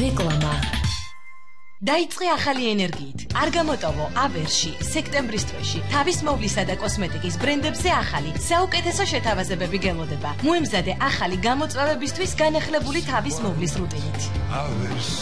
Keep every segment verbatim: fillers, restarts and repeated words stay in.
რეკლამა. დაიწყე ახალი ენერგიით. არ გამოტოვო ავერში, სექტემბრის თვეში, თავის მოვლისა და კოსმეტიკის ბრენდებზე ახალი, საუკეთესო შეთავაზებები გელოდება. მოემზადე ახალი გამოწვევებისთვის განახლებული თავის მოვლის რუტინით. ავერს.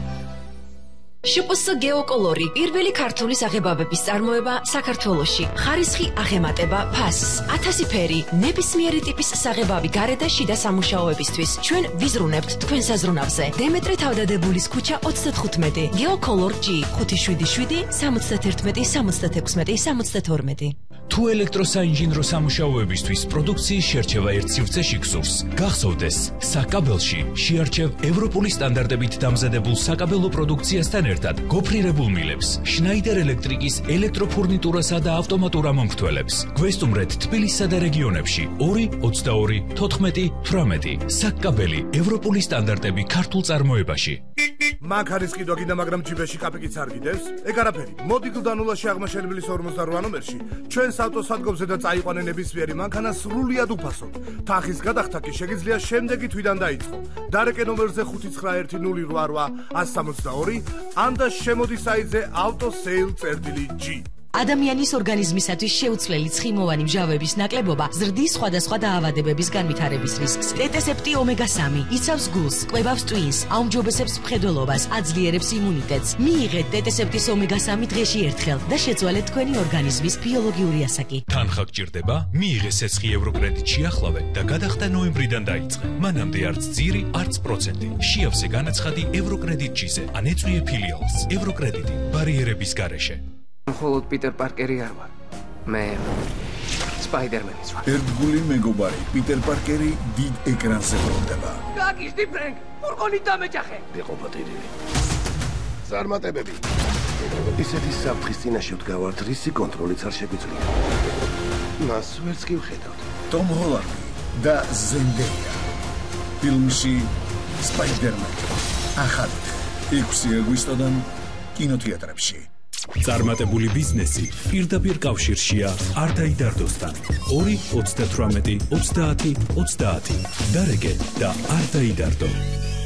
შპს გეოკოლორი, პირველი ქართული საღებავების წარმოება საქართველოში. ხარისხი აღემატება ფასს, ათასი ფერი, ნებისმიერი ტიპის საღებავი გარე და შიდა სამუშაოებისთვის. ჩვენ ვიზრუნებთ თქვენ საზრუნავზე. დემეტრე თავდადებულის ქუჩა ოცდათხუთმეტი, გეოკოლორ ჯი ხუთი შვიდი შვიდი სამოცდაათერთმეტი სამოცდათექვსმეტი სამოცდათორმეტი. თუ ელექტროსაინჟინრო სამუშაოებისთვის პროდუქციის შერჩევა ერთ სივრცეში გსურს, გახსოვდეს, საკაბელში შეარჩევ ევროპული სტანდარტებით დამზადებულ საკაბელო პროდუქციასთან ერთად გოფრირებულ მილებს, შნაიდერ ელექტრიკის ელექტროფურნიტურასა და ავტომატურ ამომრთველებს. გვესტუმრეთ თბილისსა და რეგიონებში ორი ოცდაორი თოთხმეტი თვრამეტი. საკაბელი ევროპული სტანდარტები ქართულ წარმოებაში. მაგ არის კიდო გინდა, მაგრამ ჯიბეში კაპიკიც არ გიდევს. ეგ არაფერი. მოდი გლდანულაში აღმაშენებლის ორმოცდარვა ნომერში ჩვენს ავტოსადგომზე და წაიყვანე ნებისმიერი მანქანა სრულიად უფასოდ. თანხის გადახდა კი შეგიძლია შემდეგი თვიდან დაიწყო. დარეკე ნომერზე ხუთი ცხრა ერთი ნული რვა რვა ათს სამოცდაორი ან და შემოდი საიტზე ავტოსეილ წერტილი ჯი. ადამიანის ორგანიზმისათვის შეუცვლელი ცხიმოვანი მჟავების ნაკლებობა ზრდის სხვადასხვა დაავადებების განვითარების რისკს. ტეტესეპტი ომეგა სამი იცავს გულს, კვებავს ტვინს, აუმჯობესებს მხედველობას, აძლიერებს იმუნიტეტს. მიიღეთ ტეტესეპტის ომეგა სამი დღეში ერთხელ და შეცვალეთ თქვენი ორგანიზმის ბიოლოგიური ასაკი. თანხა გჭირდება? მიიღე სესხი ევროკრედიტ შეახლავე და გადახდა ნოემბრიდან დაიწყე. მანამდე არც ძირი, არც პროცენტი. შეავსე განაცხადი ევროკრედიტ ჯიზე. ან ეწვიე ფილიალს. ევროკრედიტი ბარიერების გარეშე. მხოლოდ პიტერ პარკერი არ ვარ. მე სპაიდერმენიც ვარ. ერთგული მეგობარი პიტერ პარკერი დიდ ეკრანზე ბრუნდება. გაგიშდი ფრენკ, ფურგონით დამეჯახე. ვიყობათირილი. წარმატებები. ისეთი საფრთხის წინაშე ვდგავართ, რისი კონტროლიც არ შეგვიძლია. მას ვერც კი ვხედავთ. ტომ ჰოლანდი და ზენდეია. ფილმში სპაიდერმენი. ახალით ექვსი აგვისტოდან კინოთეატრებში. წარმატებული ბიზნესი პირდაპირ კავშირშია არ დაიდარდოსთან. ორი ოცდათვრამეტი ოცდაათი ოცდაათი. დარეკე და არ დაიდარდო.